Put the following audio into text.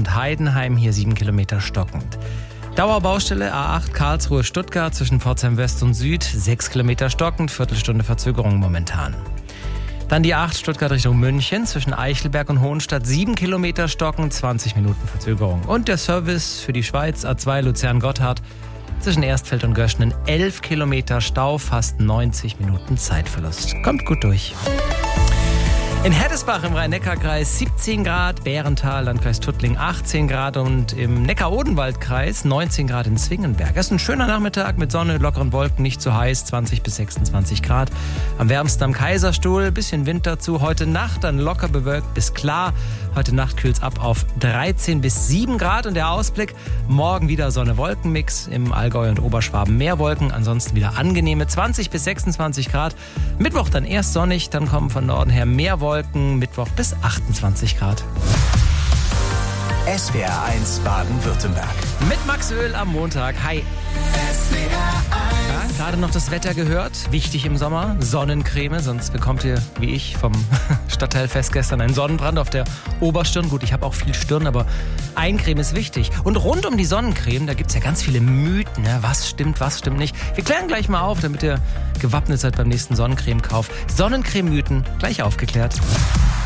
und Heidenheim, hier 7 Kilometer stockend. Dauerbaustelle A8 Karlsruhe-Stuttgart zwischen Pforzheim West und Süd, 6 Kilometer stockend, Viertelstunde Verzögerung momentan. Dann die 8 Stuttgart Richtung München zwischen Eichelberg und Hohenstadt, 7 Kilometer stockend, 20 Minuten Verzögerung. Und der Service für die Schweiz A2 Luzern-Gotthard zwischen Erstfeld und Göschenen, 11 Kilometer Stau, fast 90 Minuten Zeitverlust. Kommt gut durch. In Heddesbach im Rhein-Neckar-Kreis 17 Grad, Bärental, Landkreis Tuttling 18 Grad und im Neckar-Odenwald-Kreis 19 Grad in Zwingenberg. Es ist ein schöner Nachmittag mit Sonne, lockeren Wolken, nicht zu heiß, 20 bis 26 Grad. Am wärmsten am Kaiserstuhl, bisschen Wind dazu. Heute Nacht dann locker bewölkt bis klar. Heute Nacht kühlt es ab auf 13 bis 7 Grad und der Ausblick, morgen wieder Sonne-Wolken-Mix, im Allgäu und Oberschwaben mehr Wolken, ansonsten wieder angenehme 20 bis 26 Grad. Mittwoch dann erst sonnig, dann kommen von Norden her mehr Wolken, Mittwoch bis 28 Grad. SWR 1 Baden-Württemberg. Mit Max Öl am Montag. Hi. Ja, gerade noch das Wetter gehört. Wichtig im Sommer. Sonnencreme, sonst bekommt ihr, wie ich, vom Stadtteilfest gestern einen Sonnenbrand auf der Oberstirn. Gut, ich habe auch viel Stirn, aber Eincreme ist wichtig. Und rund um die Sonnencreme, da gibt es ja ganz viele Mythen. Ne? Was stimmt nicht. Wir klären gleich mal auf, damit ihr gewappnet seid beim nächsten Sonnencreme-Kauf. Sonnencreme-Mythen, gleich aufgeklärt.